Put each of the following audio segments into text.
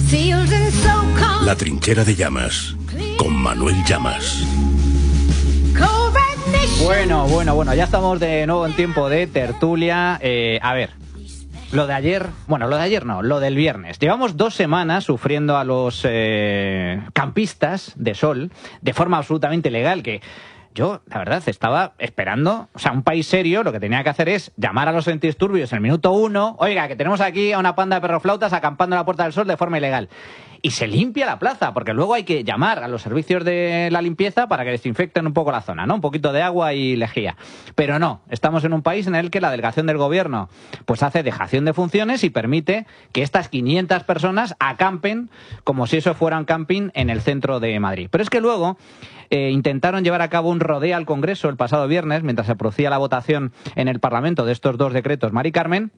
La trinchera de Llamas, con Manuel Llamas. Bueno, ya estamos de nuevo en tiempo de tertulia. A ver, lo de ayer no, lo del viernes. Llevamos 2 semanas sufriendo a los campistas de sol de forma absolutamente ilegal, que yo, la verdad, estaba esperando. O sea, un país serio lo que tenía que hacer es llamar a los antidisturbios en el minuto 1. Oiga, que tenemos aquí a una panda de perroflautas acampando en la Puerta del Sol de forma ilegal. Y se limpia la plaza, porque luego hay que llamar a los servicios de la limpieza para que desinfecten un poco la zona, ¿no? Un poquito de agua y lejía. Pero no, estamos en un país en el que la delegación del gobierno pues hace dejación de funciones y permite que estas 500 personas acampen como si eso fuera un camping en el centro de Madrid. Pero es que luego intentaron llevar a cabo un rodeo al Congreso el pasado viernes, mientras se producía la votación en el Parlamento de estos 2 decretos, Mari Carmen,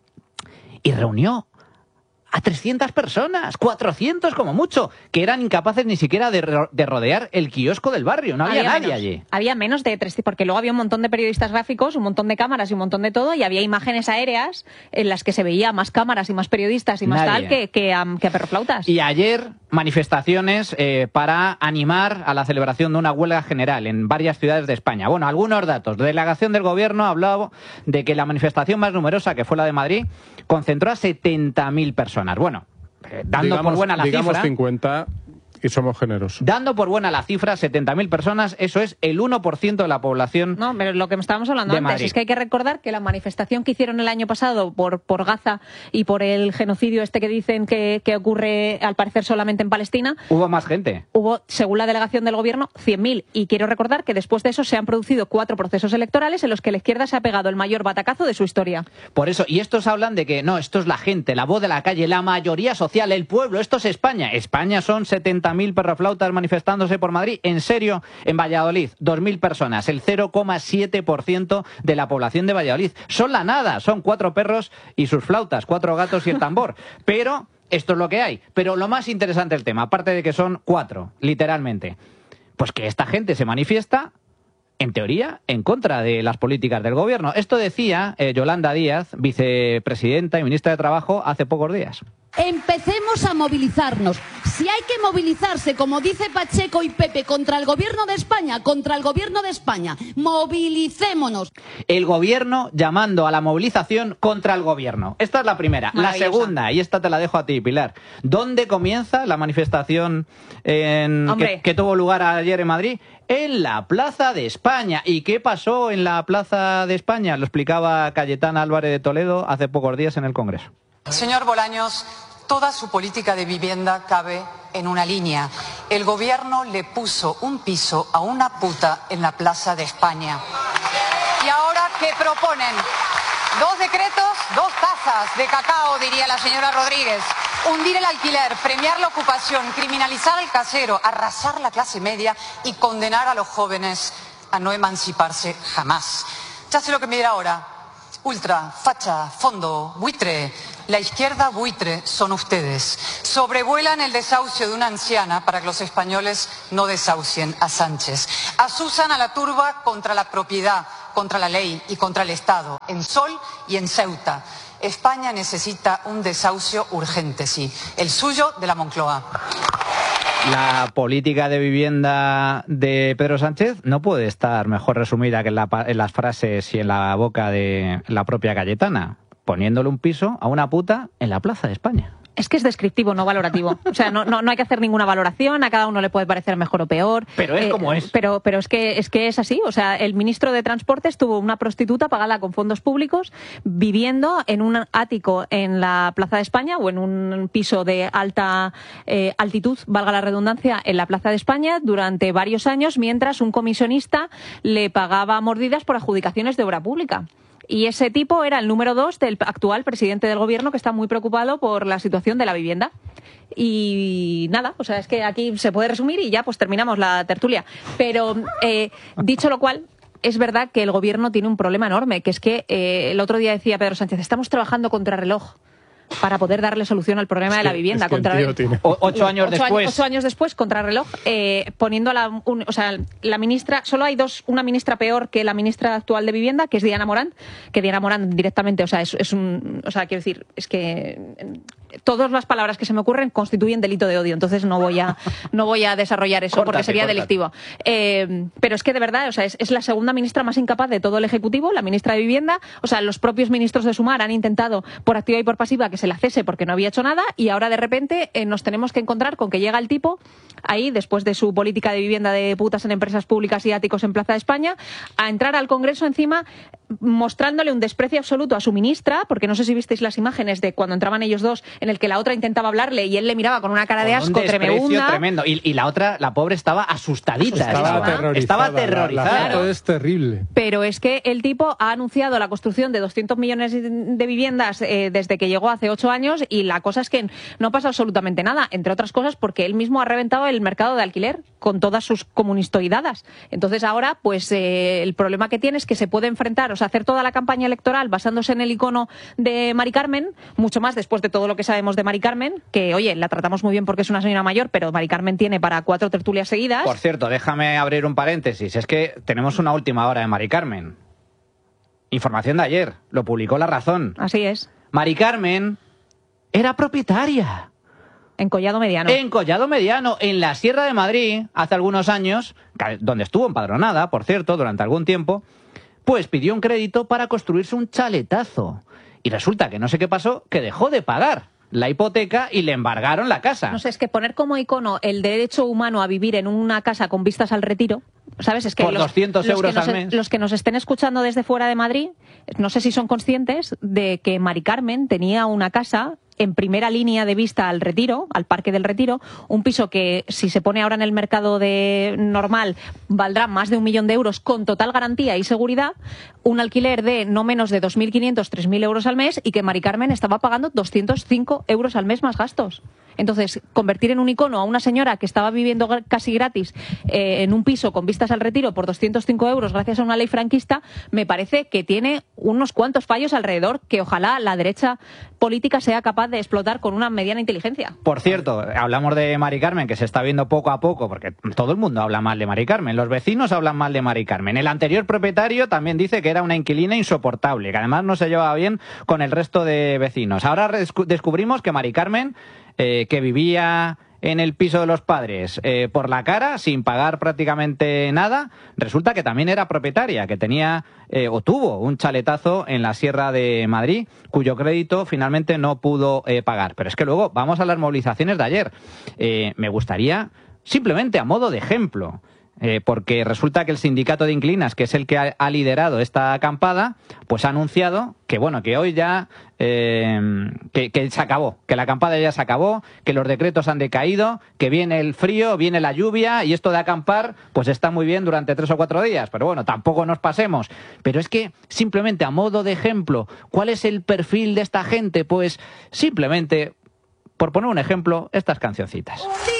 y reunió a 300 personas, 400 como mucho, que eran incapaces ni siquiera de rodear el kiosco del barrio. No había nadie allí. Había menos de 300, porque luego había un montón de periodistas gráficos, un montón de cámaras y un montón de todo, y había imágenes aéreas en las que se veía más cámaras y más periodistas y más tal que a perroflautas. Y ayer manifestaciones para animar a la celebración de una huelga general en varias ciudades de España. Bueno, algunos datos. La delegación del gobierno ha hablado de que la manifestación más numerosa, que fue la de Madrid, concentró a 70.000 personas. Bueno, dando por buena la digamos cifra... 50 y somos generosos. Dando por buena la cifra, 70.000 personas, eso es el 1% de la población. No, pero lo que estábamos hablando antes es que hay que recordar que la manifestación que hicieron el año pasado por Gaza y por el genocidio este que dicen que ocurre al parecer solamente en Palestina... Hubo más gente. Hubo, según la delegación del gobierno, 100.000. Y quiero recordar que después de eso se han producido 4 procesos electorales en los que la izquierda se ha pegado el mayor batacazo de su historia. Por eso, y estos hablan de que no, esto es la gente, la voz de la calle, la mayoría social, el pueblo, esto es España. España son 70.000 perroflautas manifestándose por Madrid. En serio, en Valladolid, 2.000 personas, el 0,7% de la población de Valladolid. Son la nada, son 4 perros y sus flautas, 4 gatos y el tambor. Pero esto es lo que hay. Pero lo más interesante del tema, aparte de que son 4, literalmente, pues que esta gente se manifiesta, en teoría, en contra de las políticas del gobierno. Esto decía Yolanda Díaz, vicepresidenta y ministra de Trabajo, hace pocos días. Empecemos a movilizarnos. Si hay que movilizarse, como dice Pacheco y Pepe, contra el gobierno de España, movilicémonos. El gobierno llamando a la movilización contra el gobierno. Esta es la primera. La segunda, y esta te la dejo a ti, Pilar. ¿Dónde comienza la manifestación que tuvo lugar ayer en Madrid? En la Plaza de España. ¿Y qué pasó en la Plaza de España? Lo explicaba Cayetana Álvarez de Toledo hace pocos días en el Congreso. Señor Bolaños, toda su política de vivienda cabe en una línea. El gobierno le puso un piso a una puta en la Plaza de España. ¿Y ahora qué proponen? 2 decretos, 2 tazas de cacao, diría la señora Rodríguez. Hundir el alquiler, premiar la ocupación, criminalizar al casero, arrasar la clase media y condenar a los jóvenes a no emanciparse jamás. Ya sé lo que me dirá ahora. Ultra, facha, fondo, buitre. La izquierda buitre son ustedes. Sobrevuelan el desahucio de una anciana para que los españoles no desahucien a Sánchez. Azusan a la turba contra la propiedad, contra la ley y contra el Estado, en Sol y en Ceuta. España necesita un desahucio urgente, sí. El suyo de la Moncloa. La política de vivienda de Pedro Sánchez no puede estar mejor resumida que en las frases y en la boca de la propia Cayetana, poniéndole un piso a una puta en la Plaza de España. Es que es descriptivo, no valorativo. O sea, no hay que hacer ninguna valoración, a cada uno le puede parecer mejor o peor. Pero es como es. Pero es que es así. O sea, el ministro de Transportes tuvo una prostituta pagada con fondos públicos viviendo en un ático en la Plaza de España o en un piso de alta altitud, valga la redundancia, en la Plaza de España durante varios años, mientras un comisionista le pagaba mordidas por adjudicaciones de obra pública. Y ese tipo era el número 2 del actual presidente del gobierno, que está muy preocupado por la situación de la vivienda. Y nada, o sea, es que aquí se puede resumir y ya pues terminamos la tertulia. Pero dicho lo cual, es verdad que el gobierno tiene un problema enorme, que es que el otro día decía Pedro Sánchez, estamos trabajando contra reloj. para poder darle solución al problema de la vivienda. Ocho años después, contrarreloj, poniendo a la ministra, solo hay una ministra peor que la ministra actual de Vivienda, que es Diana Morant, directamente, quiero decir, es que todas las palabras que se me ocurren constituyen delito de odio, entonces no voy a desarrollar eso porque sería delictivo. Pero es que de verdad, es la segunda ministra más incapaz de todo el Ejecutivo, la ministra de Vivienda. Los propios ministros de Sumar han intentado por activa y por pasiva que se la cese porque no había hecho nada, y ahora de repente nos tenemos que encontrar con que llega el tipo ahí, después de su política de vivienda de putas en empresas públicas y áticos en Plaza de España, a entrar al Congreso encima mostrándole un desprecio absoluto a su ministra, porque no sé si visteis las imágenes de cuando entraban ellos dos, en el que la otra intentaba hablarle y él le miraba con una cara de asco tremenda. Tremendo. Y la otra, la pobre, estaba asustadita. Estaba aterrorizada. Todo es terrible. Pero es que el tipo ha anunciado la construcción de 200 millones de viviendas desde que llegó hace 8 años, y la cosa es que no pasa absolutamente nada, entre otras cosas porque él mismo ha reventado el mercado de alquiler con todas sus comunistoidadas. Entonces ahora, pues el problema que tiene es que se puede enfrentar, hacer toda la campaña electoral basándose en el icono de Mari Carmen, mucho más después de todo lo que sabemos de Mari Carmen, que, oye, la tratamos muy bien porque es una señora mayor, pero Mari Carmen tiene para 4 tertulias seguidas. Por cierto, déjame abrir un paréntesis, es que tenemos una última hora de Mari Carmen. Información de ayer, lo publicó La Razón. Así es. Mari Carmen era propietaria. En Collado Mediano. En Collado Mediano, en la Sierra de Madrid, hace algunos años, donde estuvo empadronada, por cierto, durante algún tiempo, pues pidió un crédito para construirse un chaletazo. Y resulta que no sé qué pasó, que dejó de pagar la hipoteca y le embargaron la casa. No sé, es que poner como icono el derecho humano a vivir en una casa con vistas al retiro, ¿sabes? Es que por 200 euros al mes. Los que nos estén escuchando desde fuera de Madrid, no sé si son conscientes de que Mari Carmen tenía una casa en primera línea de vista al Retiro, al Parque del Retiro, un piso que, si se pone ahora en el mercado normal, valdrá más de 1 millón de euros con total garantía y seguridad, un alquiler de no menos de 2.500, 3.000 euros al mes, y que Mari Carmen estaba pagando 205 euros al mes más gastos. Entonces, convertir en un icono a una señora que estaba viviendo casi gratis en un piso con vistas al Retiro por 205 euros gracias a una ley franquista, me parece que tiene unos cuantos fallos alrededor que ojalá la derecha política sea capaz de explotar con una mediana inteligencia. Por cierto, hablamos de Mari Carmen, que se está viendo poco a poco, porque todo el mundo habla mal de Mari Carmen, los vecinos hablan mal de Mari Carmen. El anterior propietario también dice que era una inquilina insoportable, que además no se llevaba bien con el resto de vecinos. Ahora descubrimos que Mari Carmen, que vivía en el piso de los padres por la cara, sin pagar prácticamente nada, resulta que también era propietaria, que tenía o tuvo un chaletazo en la Sierra de Madrid, cuyo crédito finalmente no pudo pagar. Pero es que luego vamos a las movilizaciones de ayer. Me gustaría, simplemente a modo de ejemplo, porque resulta que el sindicato de inquilinas, que es el que ha liderado esta acampada, pues ha anunciado que bueno, que hoy ya que se acabó, que la acampada ya se acabó, que los decretos han decaído, que viene el frío, viene la lluvia, y esto de acampar pues está muy bien durante 3 o 4 días, pero bueno, tampoco nos pasemos. Pero es que simplemente a modo de ejemplo, ¿cuál es el perfil de esta gente? Pues simplemente, por poner un ejemplo, estas cancioncitas.